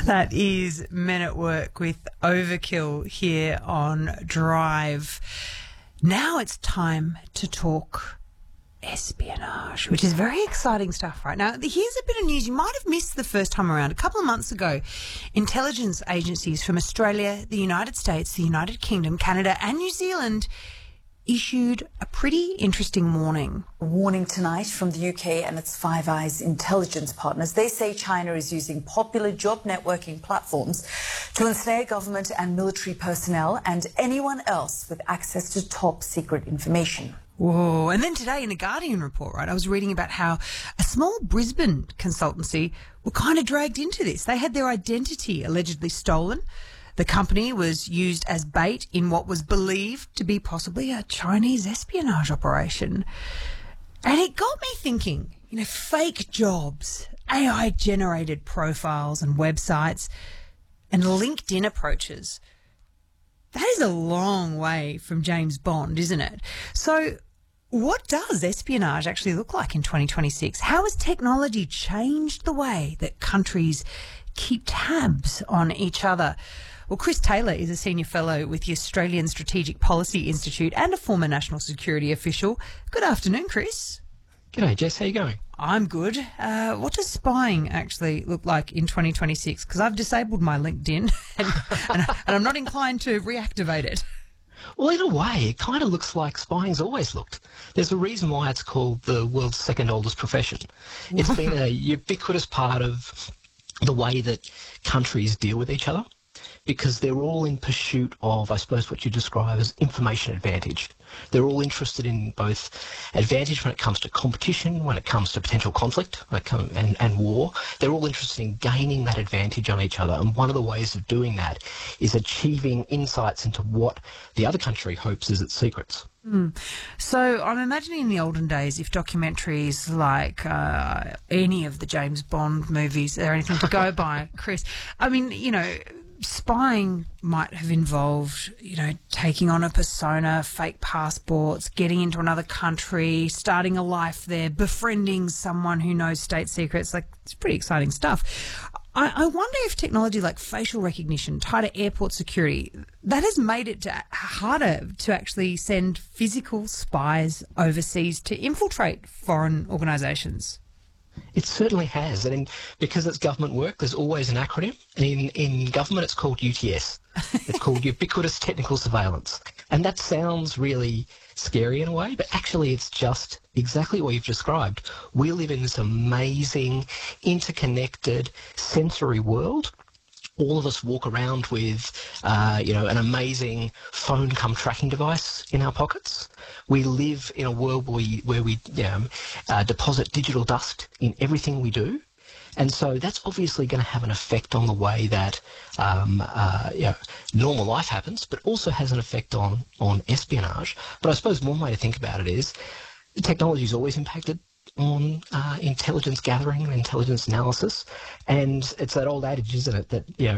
That is Men at Work with Overkill here on Drive. Now it's time to talk espionage, which is very exciting stuff right now. Here's a bit of news you might have missed the first time around. A couple of months ago, intelligence agencies from Australia, the United States, the United Kingdom, Canada and New Zealand issued a pretty interesting warning. A warning tonight from the UK and its Five Eyes intelligence partners. They say China is using popular job networking platforms to ensnare government and military personnel and anyone else with access to top secret information. Whoa. And then today in the Guardian report, right, I was reading about how a small Brisbane consultancy were kind of dragged into this. They had their identity allegedly stolen. The company was used as bait in what was believed to be possibly a Chinese espionage operation. And it got me thinking, fake jobs, AI-generated profiles and websites, and LinkedIn approaches. That is a long way from James Bond, isn't it? So what does espionage actually look like in 2026? How has technology changed the way that countries keep tabs on each other? Well, Chris Taylor is a senior fellow with the Australian Strategic Policy Institute and a former national security official. Good afternoon, Chris. G'day, Jess. How you going? I'm good. What does spying actually look like in 2026? Because I've disabled my LinkedIn and I'm not inclined to reactivate it. Well, in a way, it kind of looks like spying's always looked. There's a reason why it's called the world's second oldest profession. It's been a ubiquitous part of the way that countries deal with each other, because they're all in pursuit of, I suppose, what you describe as information advantage. They're all interested in both advantage when it comes to competition, when it comes to potential conflict and war. They're all interested in gaining that advantage on each other. And one of the ways of doing that is achieving insights into what the other country hopes is its secrets. So I'm imagining in the olden days, if documentaries like any of the James Bond movies or anything to go by, Chris, spying might have involved, taking on a persona, fake passports, getting into another country, starting a life there, befriending someone who knows state secrets. It's pretty exciting stuff. I wonder if technology like facial recognition tied to airport security, that has made it harder to actually send physical spies overseas to infiltrate foreign organisations. It certainly has, and because it's government work, there's always an acronym. And in government, it's called UTS. It's called Ubiquitous Technical Surveillance. And that sounds really scary in a way, but actually it's just exactly what you've described. We live in this amazing, interconnected, sensory world. All of us walk around with, an amazing phone-cum tracking device in our pockets. We live in a world where we deposit digital dust in everything we do. And so that's obviously going to have an effect on the way that normal life happens, but also has an effect on espionage. But I suppose one way to think about it is technology is always impacted on intelligence gathering and intelligence analysis, and it's that old adage, isn't it, that